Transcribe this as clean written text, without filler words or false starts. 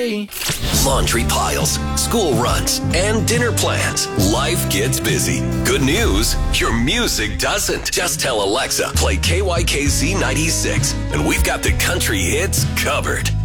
Laundry piles, school runs, and dinner plans. Life gets busy. Good news, your music doesn't. Just tell Alexa, play KYKZ 96, and we've got the country hits covered.